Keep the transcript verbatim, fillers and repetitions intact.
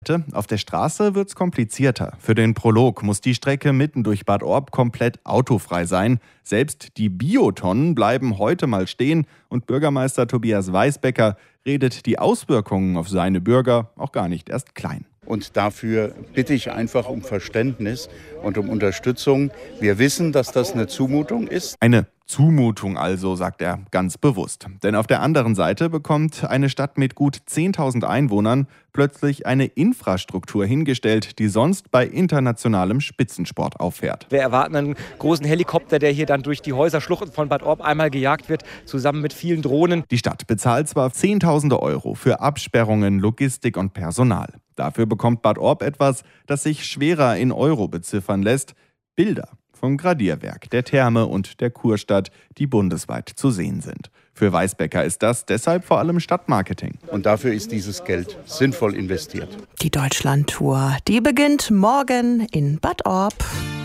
Seite. Auf der Straße wird's komplizierter. Für den Prolog muss die Strecke mitten durch Bad Orb komplett autofrei sein. Selbst die Biotonnen bleiben heute mal stehen und Bürgermeister Tobias Weisbecker redet die Auswirkungen auf seine Bürger auch gar nicht erst klein. Und dafür bitte ich einfach um Verständnis und um Unterstützung. Wir wissen, dass das eine Zumutung ist. Eine Zumutung also, sagt er ganz bewusst. Denn auf der anderen Seite bekommt eine Stadt mit gut zehntausend Einwohnern plötzlich eine Infrastruktur hingestellt, die sonst bei internationalem Spitzensport auffährt. Wir erwarten einen großen Helikopter, der hier dann durch die Häuserschluchten von Bad Orb einmal gejagt wird, zusammen mit vielen Drohnen. Die Stadt bezahlt zwar Zehntausende Euro für Absperrungen, Logistik und Personal. Dafür bekommt Bad Orb etwas, das sich schwerer in Euro beziffern lässt: Bilder vom Gradierwerk, der Therme und der Kurstadt, die bundesweit zu sehen sind. Für Weisbecker ist das deshalb vor allem Stadtmarketing. Und dafür ist dieses Geld sinnvoll investiert. Die Deutschlandtour, die beginnt morgen in Bad Orb.